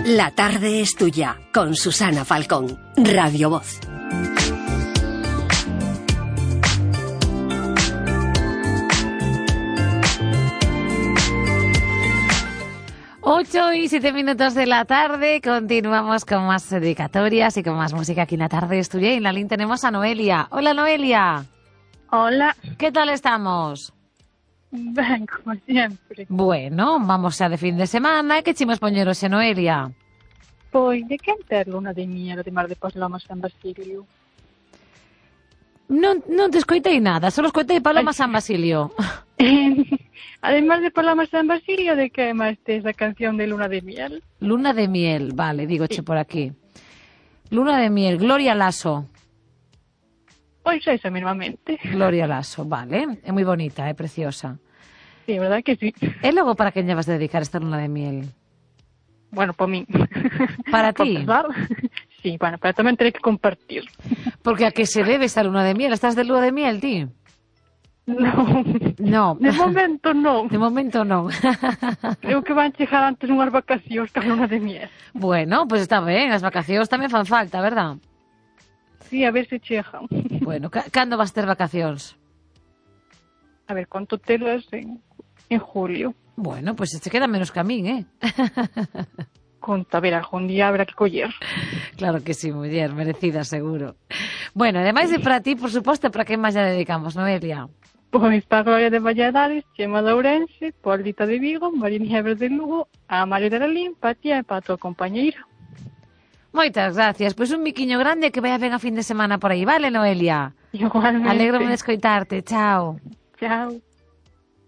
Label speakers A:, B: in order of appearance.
A: La tarde es tuya, con Susana Falcón, Radio Voz.
B: Ocho y 7 minutos de la tarde, continuamos con más dedicatorias y con más música aquí en La tarde es tuya. Y en la línea tenemos a Noelia. Hola, Noelia.
C: Hola.
B: ¿Qué tal estamos?
C: Ben, como sempre.
B: Bueno, vamos xa de fin de semana. Que chimos poñeros, Noelia?
C: Pois, de quen ter luna de miel, además de Paloma San Basilio?
B: Non te escoitei nada, só escoitei Paloma San Basilio.
C: Además de Paloma San Basilio, de que máis tes a canción de luna de miel?
B: Luna de miel, vale, dígoche por aquí. Luna de miel, Gloria Lasso.
C: Pois esa mismamente.
B: Gloria Lasso, vale. É moi bonita, é preciosa.
C: Sí, verdad que sí.
B: E logo para quen lle vas a dedicar esta luna de miel?
C: Bueno, por mí.
B: Para ti?
C: Sí, bueno, pero tamén terei que compartir.
B: Porque a que se debe esta luna de miel? Estás de luna de miel, ti?
C: Non.
B: No.
C: De momento non.
B: De momento non.
C: Creo que van chegar antes unhas vacacións que a luna de miel.
B: Bueno, pues está ben, as vacacións tamén fan falta, verdad?
C: Sí, a ver se chegan.
B: Bueno, cando vas ter vacacións?
C: A ver, conto telas en julio.
B: Bueno, pues se queda menos que a min,
C: Conta, a ver, algún día habrá que coller.
B: Claro que sí, muller, merecida, seguro. Bueno, ademais de para ti, por suposto, para quen máis ya dedicamos, Noelia?
C: Pois para Gloria de Valladares, Chema de Ourense, Paulita de Vigo, María Nieves de Lugo, a María de Lalín, para ti e para a tua compañeira.
B: Moitas gracias. Pois un miquiño grande que vaya ben a fin de semana por aí, vale, Noelia?
C: Igualmente.
B: Alégrome de escoitarte. Chao.
C: Chao.